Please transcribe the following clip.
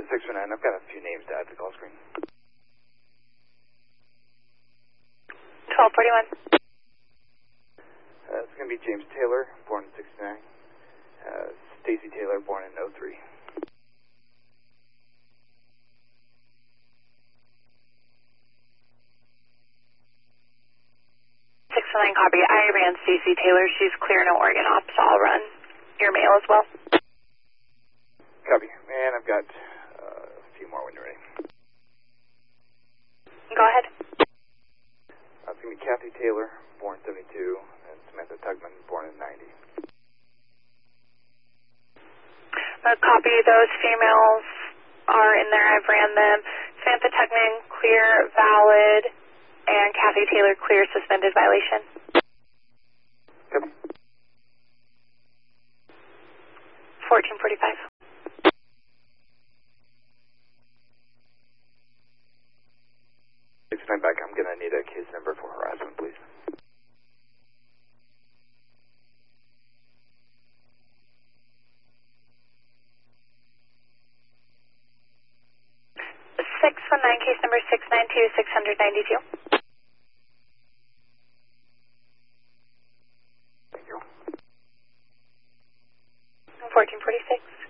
619, I've got a few names to add to the call screen. 1241. It's going to be James Taylor, born in 69. Stacy Taylor, born in 03. 619 copy. I ran Stacy Taylor. She's clear, no Oregon ops. I'll run your mail as well. Copy. And I've got a few more when you're ready. Go ahead. It's going to be Kathy Taylor, born in 72, and Samantha Tugman, born in 90. Copy. Those females are in there. I've ran them. Samantha Tugman, clear, valid, and Kathy Taylor, clear, suspended violation. Copy. 1445. Back. I'm going to need a case number for harassment, please. Case number 692-692. Thank you. 1446.